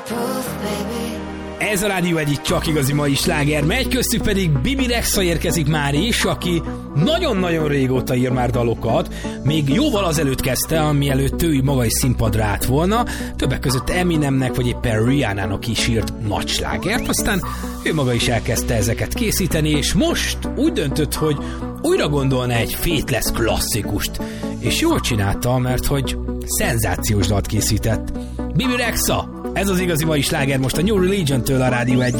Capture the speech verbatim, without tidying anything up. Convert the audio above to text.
Ez a Rádió egy csak igazi mai sláger megy, köztük pedig Bibi Rexha érkezik már is, aki nagyon-nagyon régóta ír már dalokat, még jóval azelőtt kezdte, ami előtt ő maga is színpadra állt volna, többek között Eminemnek vagy éppen Rihannának is írt nagy slágert, aztán ő maga is elkezdte ezeket készíteni, és most úgy döntött, hogy újra gondolna egy Faithless klasszikust, és jól csinálta, mert hogy szenzációs dalt készített. Bibi Rexha, ez az igazi mai sláger most a New Religion-től a Rádió egy.